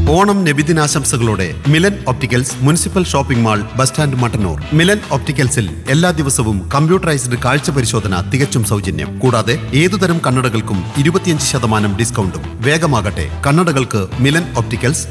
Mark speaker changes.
Speaker 1: Onam നബിദിനാശംസകളോടെ Milan opticals municipal shopping mall bus stand Mattannur. Milan ഒപ്റ്റിക്കൽസിൽ എല്ലാ ദിവസവും computerised കാഴ്ച പരിശോധന തികച്ചും സൗജന്യം. കൂടാതെ ഏതുതരം കണ്ണടകൾക്കും 25% ഡിസ്കൗണ്ടും. വേഗമാകട്ടെ, കണ്ണടകൾക്ക് മിലൻ ഒപ്റ്റിക്കൽസ്,